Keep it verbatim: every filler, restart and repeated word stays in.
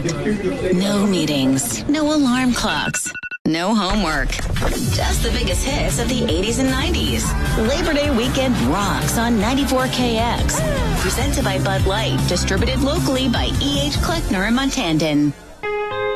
No meetings, no alarm clocks, no homework. Just the biggest hits of the eighties and nineties. Labor Day weekend rocks on ninety-four K X. Presented by Bud Light, distributed locally by E H. Kleckner and Montandon.